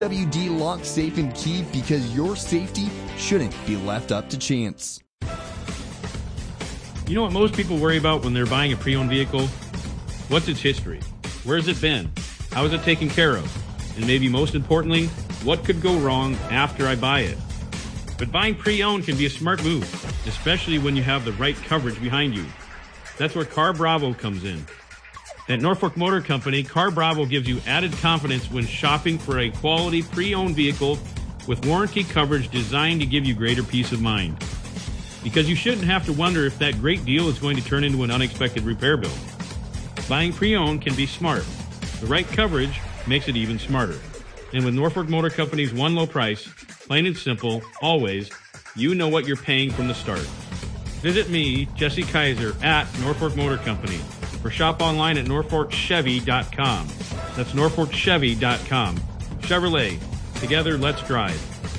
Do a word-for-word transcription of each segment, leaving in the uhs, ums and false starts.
W D Lock, Safe, and Key, because your safety shouldn't be left up to chance. You know what most people worry about when they're buying a pre-owned vehicle? What's its history? Where's it been? How is it taken care of? And maybe most importantly, what could go wrong after I buy it? But buying pre-owned can be a smart move, especially when you have the right coverage behind you. That's where Car Bravo comes in. At Norfolk Motor Company, Car Bravo gives you added confidence when shopping for a quality pre-owned vehicle with warranty coverage designed to give you greater peace of mind. Because you shouldn't have to wonder if that great deal is going to turn into an unexpected repair bill. Buying pre-owned can be smart. The right coverage makes it even smarter. And with Norfolk Motor Company's one low price, plain and simple, always, you know what you're paying from the start. Visit me, Jesse Kaiser, at Norfolk Motor Company, or shop online at norfolk chevy dot com. That's norfolk chevy dot com. Chevrolet. Together, let's drive.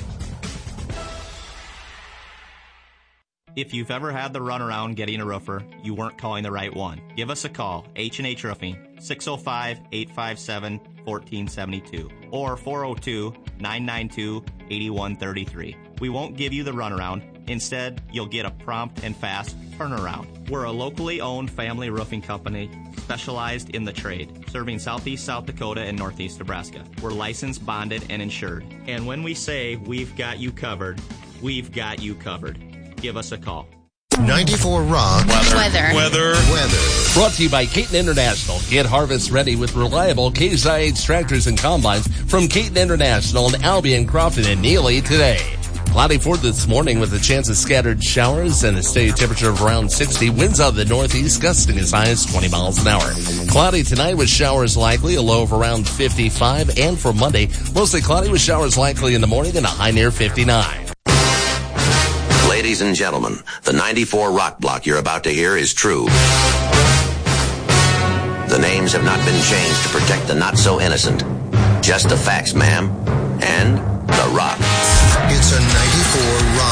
If you've ever had the runaround getting a roofer, you weren't calling the right one. Give us a call, H and H Roofing, six oh five, eight five seven, one four seven two or four oh two, nine nine two, eight one three three. We won't give you the runaround. Instead, you'll get a prompt and fast turnaround. We're a locally owned family roofing company specialized in the trade, serving southeast South Dakota and northeast Nebraska. We're licensed, bonded, and insured. And when we say we've got you covered, we've got you covered. Give us a call. ninety-four Rock. Weather. Weather. Weather. Weather. Brought to you by Caton International. Get harvest ready with reliable Case I H tractors and combines from Caton International in Albion, Crofton, and Neely today. Cloudy for this morning with a chance of scattered showers and a steady temperature of around sixty. Winds out of the northeast gusting as high as twenty miles an hour. Cloudy tonight with showers likely, a low of around fifty-five. And for Monday, mostly cloudy with showers likely in the morning and a high near fifty-nine. Ladies and gentlemen, the ninety-four Rock Block you're about to hear is true. The names have not been changed to protect the not-so-innocent. Just the facts, ma'am. And the Rock. It's a ninety-four Rock.